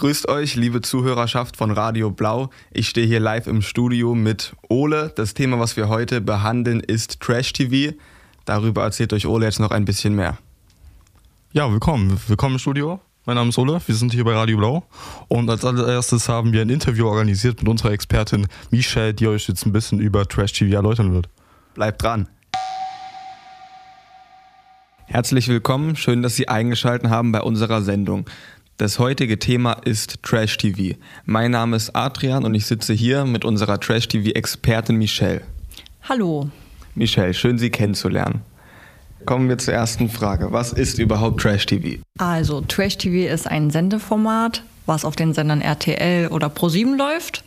Grüßt euch, liebe Zuhörerschaft von Radio Blau. Ich stehe hier live im Studio mit Ole. Das Thema, was wir heute behandeln, ist Trash-TV. Darüber erzählt euch Ole jetzt noch ein bisschen mehr. Ja, willkommen im Studio. Mein Name ist Ole, wir sind hier bei Radio Blau. Und als allererstes haben wir ein Interview organisiert mit unserer Expertin Michelle, die euch jetzt ein bisschen über Trash-TV erläutern wird. Bleibt dran. Herzlich willkommen, schön, dass Sie eingeschaltet haben bei unserer Sendung. Das heutige Thema ist Trash-TV. Mein Name ist Adrian und ich sitze hier mit unserer Trash-TV-Expertin Michelle. Hallo. Michelle, schön Sie kennenzulernen. Kommen wir zur ersten Frage. Was ist überhaupt Trash-TV? Also Trash-TV ist ein Sendeformat, was auf den Sendern RTL oder ProSieben läuft.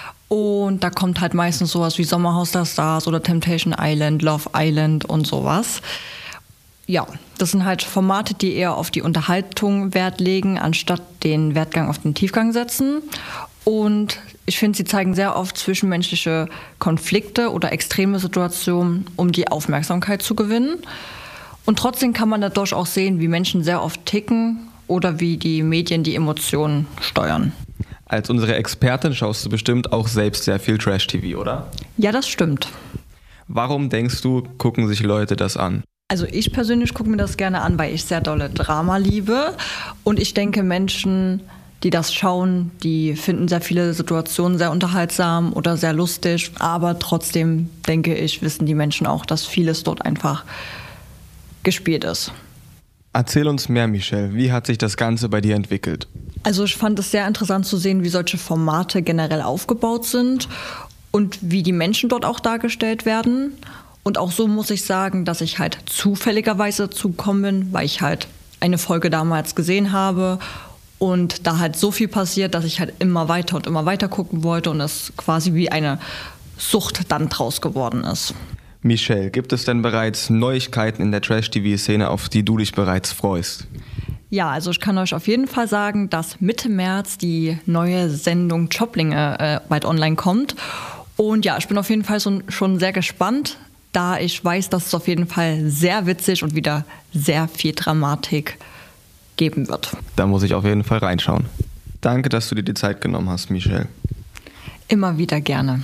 Und da kommt halt meistens sowas wie Sommerhaus der Stars oder Temptation Island, Love Island und sowas. Ja, das sind halt Formate, die eher auf die Unterhaltung Wert legen, anstatt den Wertgang auf den Tiefgang setzen. Und ich finde, sie zeigen sehr oft zwischenmenschliche Konflikte oder extreme Situationen, um die Aufmerksamkeit zu gewinnen. Und trotzdem kann man dadurch auch sehen, wie Menschen sehr oft ticken oder wie die Medien die Emotionen steuern. Als unsere Expertin schaust du bestimmt auch selbst sehr viel Trash-TV, oder? Ja, das stimmt. Warum denkst du, gucken sich Leute das an? Also ich persönlich gucke mir das gerne an, weil ich sehr dolle Drama liebe. Und ich denke, Menschen, die das schauen, die finden sehr viele Situationen sehr unterhaltsam oder sehr lustig. Aber trotzdem, denke ich, wissen die Menschen auch, dass vieles dort einfach gespielt ist. Erzähl uns mehr, Michelle. Wie hat sich das Ganze bei dir entwickelt? Also ich fand es sehr interessant zu sehen, wie solche Formate generell aufgebaut sind und wie die Menschen dort auch dargestellt werden. Und auch so muss ich sagen, dass ich halt zufälligerweise zugekommen bin, weil ich halt eine Folge damals gesehen habe und da halt so viel passiert, dass ich halt immer weiter gucken wollte und es quasi wie eine Sucht dann draus geworden ist. Michelle, gibt es denn bereits Neuigkeiten in der Trash-TV-Szene, auf die du dich bereits freust? Ja, also ich kann euch auf jeden Fall sagen, dass Mitte März die neue Sendung Joblinge bald online kommt. Und ja, ich bin auf jeden Fall schon sehr gespannt, da ich weiß, dass es auf jeden Fall sehr witzig und wieder sehr viel Dramatik geben wird. Da muss ich auf jeden Fall reinschauen. Danke, dass du dir die Zeit genommen hast, Michelle. Immer wieder gerne.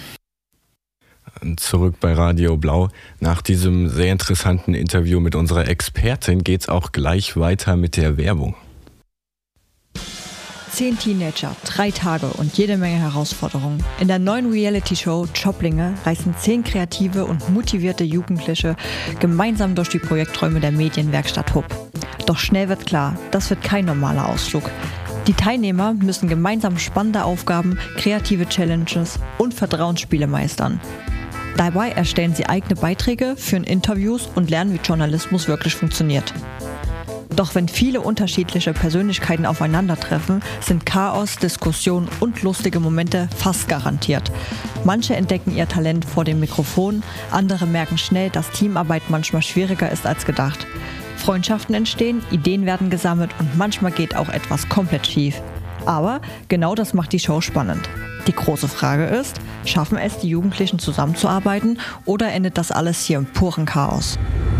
Zurück bei Radio Blau. Nach diesem sehr interessanten Interview mit unserer Expertin geht's auch gleich weiter mit der Werbung. 10 Teenager, 3 Tage und jede Menge Herausforderungen. In der neuen Reality-Show Joblinge reisen 10 kreative und motivierte Jugendliche gemeinsam durch die Projekträume der Medienwerkstatt Hub. Doch schnell wird klar, das wird kein normaler Ausflug. Die Teilnehmer müssen gemeinsam spannende Aufgaben, kreative Challenges und Vertrauensspiele meistern. Dabei erstellen sie eigene Beiträge, führen Interviews und lernen, wie Journalismus wirklich funktioniert. Doch wenn viele unterschiedliche Persönlichkeiten aufeinandertreffen, sind Chaos, Diskussion und lustige Momente fast garantiert. Manche entdecken ihr Talent vor dem Mikrofon, andere merken schnell, dass Teamarbeit manchmal schwieriger ist als gedacht. Freundschaften entstehen, Ideen werden gesammelt und manchmal geht auch etwas komplett schief. Aber genau das macht die Show spannend. Die große Frage ist, schaffen es die Jugendlichen zusammenzuarbeiten oder endet das alles hier im puren Chaos?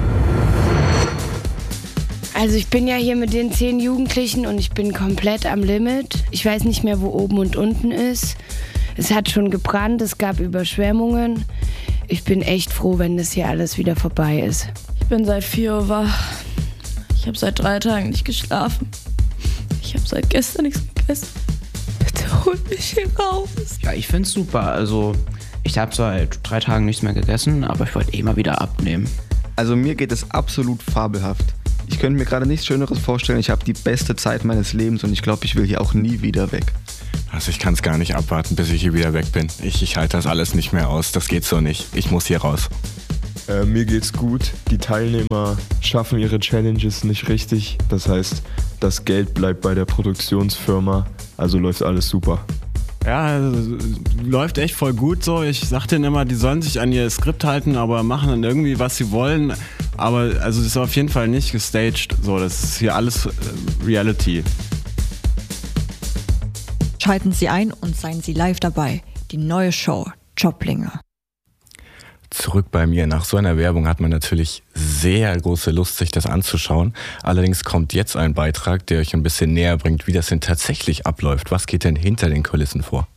Also ich bin ja hier mit den 10 Jugendlichen und ich bin komplett am Limit. Ich weiß nicht mehr, wo oben und unten ist. Es hat schon gebrannt, es gab Überschwemmungen. Ich bin echt froh, wenn das hier alles wieder vorbei ist. Ich bin seit 4 Uhr wach. Ich habe seit 3 Tagen nicht geschlafen. Ich habe seit gestern nichts gegessen. Bitte hol mich hier raus. Ja, ich find's super. Also ich habe seit 3 Tagen nichts mehr gegessen, aber ich wollte mal wieder abnehmen. Also mir geht es absolut fabelhaft. Ich könnte mir gerade nichts Schöneres vorstellen. Ich habe die beste Zeit meines Lebens und ich glaube, ich will hier auch nie wieder weg. Also ich kann es gar nicht abwarten, bis ich hier wieder weg bin. Ich halte das alles nicht mehr aus. Das geht so nicht. Ich muss hier raus. Mir geht's gut. Die Teilnehmer schaffen ihre Challenges nicht richtig. Das heißt, das Geld bleibt bei der Produktionsfirma. Also läuft alles super. Ja, also, läuft echt voll gut so. Ich sag denen immer, die sollen sich an ihr Skript halten, aber machen dann irgendwie, was sie wollen. Aber also das ist auf jeden Fall nicht gestaged. So, das ist hier alles Reality. Schalten Sie ein und seien Sie live dabei. Die neue Show Joblinge. zurück bei mir. Nach so einer Werbung hat man natürlich sehr große Lust, sich das anzuschauen. Allerdings kommt jetzt ein Beitrag, der euch ein bisschen näher bringt, wie das denn tatsächlich abläuft. Was geht denn hinter den Kulissen vor?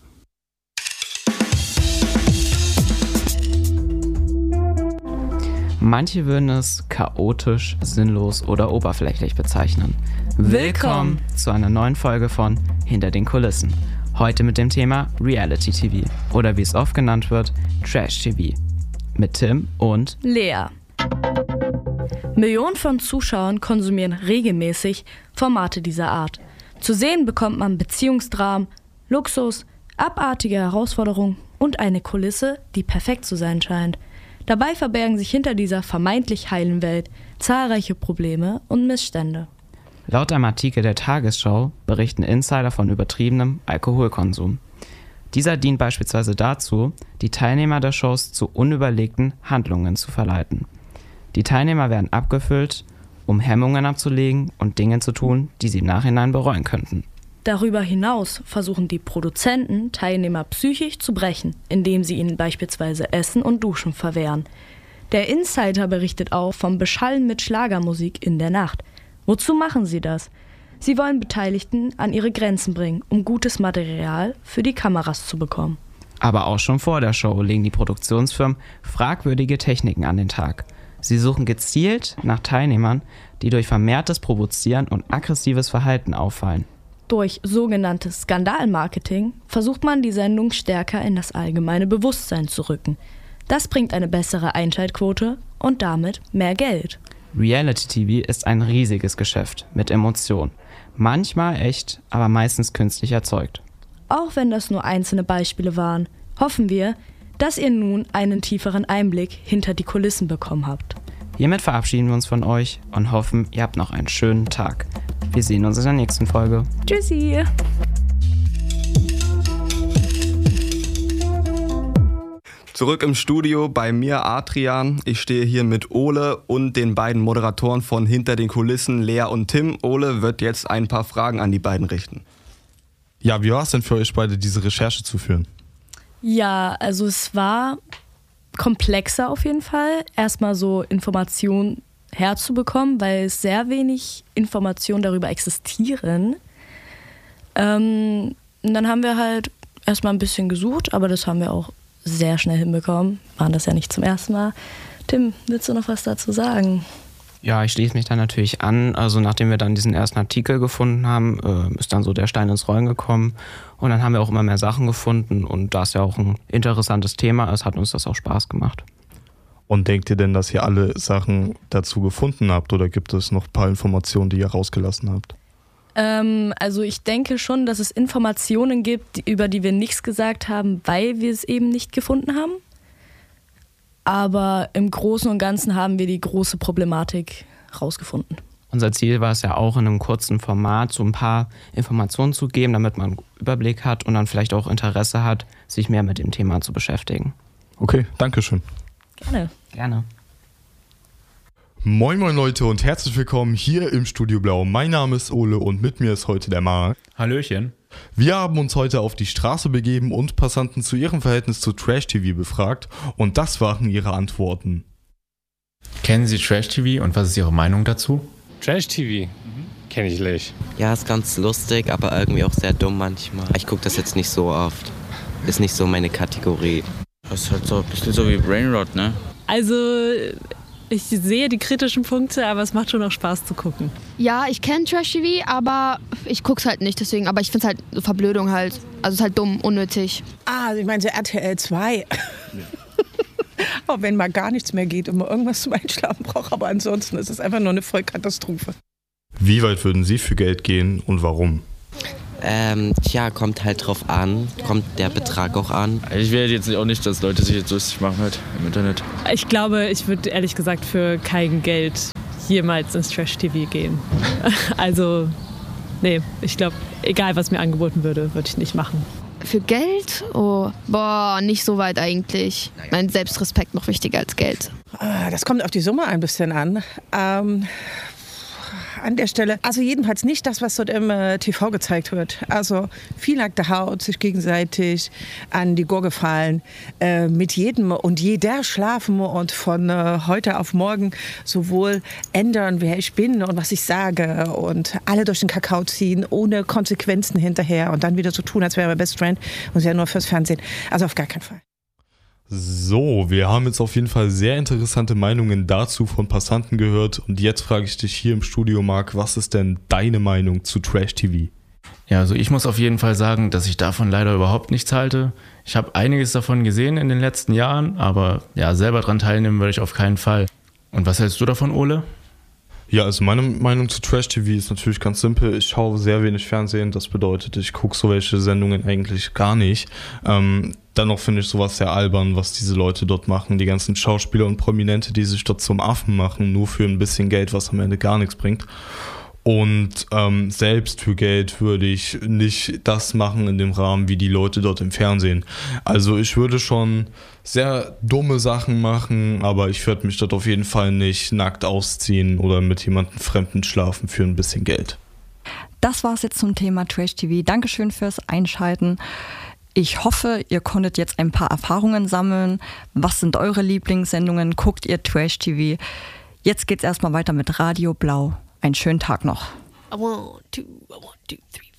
Manche würden es chaotisch, sinnlos oder oberflächlich bezeichnen. Willkommen zu einer neuen Folge von Hinter den Kulissen. Heute mit dem Thema Reality TV oder wie es oft genannt wird, Trash TV. Mit Tim und Lea. Millionen von Zuschauern konsumieren regelmäßig Formate dieser Art. Zu sehen bekommt man Beziehungsdramen, Luxus, abartige Herausforderungen und eine Kulisse, die perfekt zu sein scheint. Dabei verbergen sich hinter dieser vermeintlich heilen Welt zahlreiche Probleme und Missstände. Laut einem Artikel der Tagesschau berichten Insider von übertriebenem Alkoholkonsum. Dieser dient beispielsweise dazu, die Teilnehmer der Shows zu unüberlegten Handlungen zu verleiten. Die Teilnehmer werden abgefüllt, um Hemmungen abzulegen und Dinge zu tun, die sie im Nachhinein bereuen könnten. Darüber hinaus versuchen die Produzenten, Teilnehmer psychisch zu brechen, indem sie ihnen beispielsweise Essen und Duschen verwehren. Der Insider berichtet auch vom Beschallen mit Schlagermusik in der Nacht. Wozu machen sie das? Sie wollen Beteiligten an ihre Grenzen bringen, um gutes Material für die Kameras zu bekommen. Aber auch schon vor der Show legen die Produktionsfirmen fragwürdige Techniken an den Tag. Sie suchen gezielt nach Teilnehmern, die durch vermehrtes Provozieren und aggressives Verhalten auffallen. Durch sogenanntes Skandalmarketing versucht man, die Sendung stärker in das allgemeine Bewusstsein zu rücken. Das bringt eine bessere Einschaltquote und damit mehr Geld. Reality TV ist ein riesiges Geschäft mit Emotionen. Manchmal echt, aber meistens künstlich erzeugt. Auch wenn das nur einzelne Beispiele waren, hoffen wir, dass ihr nun einen tieferen Einblick hinter die Kulissen bekommen habt. Hiermit verabschieden wir uns von euch und hoffen, ihr habt noch einen schönen Tag. Wir sehen uns in der nächsten Folge. Tschüssi! Zurück im Studio bei mir, Adrian. Ich stehe hier mit Ole und den beiden Moderatoren von Hinter den Kulissen, Lea und Tim. Ole wird jetzt ein paar Fragen an die beiden richten. Ja, wie war es denn für euch beide, diese Recherche zu führen? Ja, also es war komplexer auf jeden Fall. Erstmal so Informationen herzubekommen, weil es sehr wenig Informationen darüber existieren. Und dann haben wir halt erstmal ein bisschen gesucht, aber das haben wir auch sehr schnell hinbekommen. Waren das ja nicht zum ersten Mal. Tim, willst du noch was dazu sagen? Ja, ich schließe mich da natürlich an. Also nachdem wir dann diesen ersten Artikel gefunden haben, ist dann so der Stein ins Rollen gekommen. Und dann haben wir auch immer mehr Sachen gefunden. Und da es ja auch ein interessantes Thema ist, hat uns das auch Spaß gemacht. Und denkt ihr denn, dass ihr alle Sachen dazu gefunden habt? Oder gibt es noch ein paar Informationen, die ihr rausgelassen habt? Also ich denke schon, dass es Informationen gibt, über die wir nichts gesagt haben, weil wir es eben nicht gefunden haben. Aber im Großen und Ganzen haben wir die große Problematik rausgefunden. Unser Ziel war es ja auch, in einem kurzen Format so ein paar Informationen zu geben, damit man einen Überblick hat und dann vielleicht auch Interesse hat, sich mehr mit dem Thema zu beschäftigen. Okay, danke schön. Gerne. Moin moin Leute und herzlich willkommen hier im Studio Blau. Mein Name ist Ole und mit mir ist heute der Marc. Hallöchen. Wir haben uns heute auf die Straße begeben und Passanten zu ihrem Verhältnis zu Trash-TV befragt und das waren ihre Antworten. Kennen Sie Trash-TV und was ist Ihre Meinung dazu? Trash-TV? Kenne ich nicht. Ja, ist ganz lustig, aber irgendwie auch sehr dumm manchmal. Ich gucke das jetzt nicht so oft. Ist nicht so meine Kategorie. Das ist halt so ein bisschen so wie Brainrot, ne? Also ich sehe die kritischen Punkte, aber es macht schon auch Spaß zu gucken. Ja, ich kenne Trash-TV, aber ich guck's halt nicht deswegen. Aber ich find's halt so Verblödung halt. Also es ist halt dumm, unnötig. Also ich meine so RTL 2. Auch wenn mal gar nichts mehr geht und man irgendwas zum Einschlafen braucht. Aber ansonsten ist es einfach nur eine Vollkatastrophe. Wie weit würden Sie für Geld gehen und warum? Kommt halt drauf an. Kommt der Betrag auch an. Ich will jetzt auch nicht, dass Leute sich jetzt lustig machen halt im Internet. Ich glaube, ich würde ehrlich gesagt für kein Geld jemals ins Trash-TV gehen. Also, nee, ich glaube, egal was mir angeboten würde, würde ich nicht machen. Für Geld? Oh, boah, nicht so weit eigentlich. Mein Selbstrespekt noch wichtiger als Geld. Das kommt auf die Summe ein bisschen an. an der Stelle. Also jedenfalls nicht das, was dort im TV gezeigt wird. Also viel nackte Haut, sich gegenseitig an die Gurgel fallen, mit jedem und jeder schlafen und von heute auf morgen sowohl ändern, wer ich bin und was ich sage und alle durch den Kakao ziehen, ohne Konsequenzen hinterher und dann wieder so tun, als wäre mein Best Friend und ja nur fürs Fernsehen. Also auf gar keinen Fall. So, wir haben jetzt auf jeden Fall sehr interessante Meinungen dazu von Passanten gehört und jetzt frage ich dich hier im Studio, Marc, was ist denn deine Meinung zu Trash-TV? Ja, also ich muss auf jeden Fall sagen, dass ich davon leider überhaupt nichts halte. Ich habe einiges davon gesehen in den letzten Jahren, aber ja, selber dran teilnehmen würde ich auf keinen Fall. Und was hältst du davon, Ole? Ja, also meine Meinung zu Trash-TV ist natürlich ganz simpel. Ich schaue sehr wenig Fernsehen, das bedeutet, ich gucke so welche Sendungen eigentlich gar nicht. Dennoch finde ich sowas sehr albern, was diese Leute dort machen. Die ganzen Schauspieler und Prominente, die sich dort zum Affen machen, nur für ein bisschen Geld, was am Ende gar nichts bringt. Und selbst für Geld würde ich nicht das machen in dem Rahmen wie die Leute dort im Fernsehen. Also ich würde schon sehr dumme Sachen machen, aber ich würde mich dort auf jeden Fall nicht nackt ausziehen oder mit jemandem Fremden schlafen für ein bisschen Geld. Das war's jetzt zum Thema Trash TV. Dankeschön fürs Einschalten. Ich hoffe, ihr konntet jetzt ein paar Erfahrungen sammeln. Was sind eure Lieblingssendungen? Guckt ihr Trash TV? Jetzt geht's erstmal weiter mit Radio Blau. Einen schönen Tag noch. 1, 2, 1, 2, 3, 4.